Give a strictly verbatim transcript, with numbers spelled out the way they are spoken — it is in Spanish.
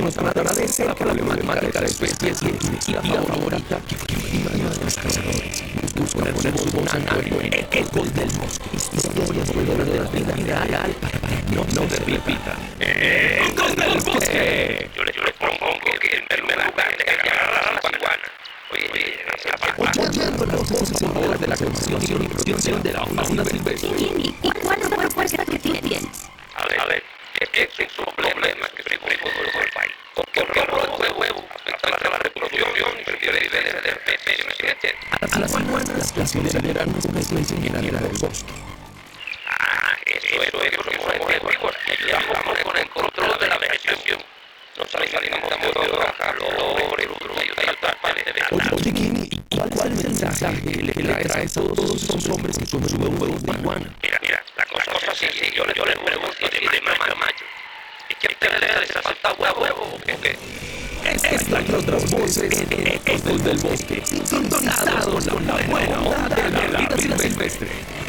nos tratará de cerca la problemática de su especie y la favorita que imagina de los cazadores. Busca poner su voz en ecos del bosque, historias de la vida real para que no, no se repita. ¡Ecos del bosque! Yo les propongo que en primer lugar te agarrar la marihuana. Oye, oye, oyendo las voces sonoras de la conservación y protección de la fauna silvestre. ¿Y cuál es la propuesta que tienes? a ver, a ver, este es un problema que vivimos en el país. Porque el robo de huevo afecta la reproducción y supervivencia de especies, ¿me entiendes? A las marihuanas las consideran una especie en el del bosque. Ah, eso, eso es porque somos herbívoros y ayudamos con el control de la vegetación. Nos alimentamos de hojas, flores, frutas y otras partes de vegetal. Oye, Kini, ¿cuál es el mensaje que le trae a todos esos hombres que consumen huevos de marihuana? Mira, mira, la cosa, la cosa es así, yo, yo les pregunto de mayo a mayo. ¿Y qué a ustedes les hace falta huevo o qué? Estas y otras voces en Ecos del Bosque, sintonizados con la buena onda de la vida silvestre.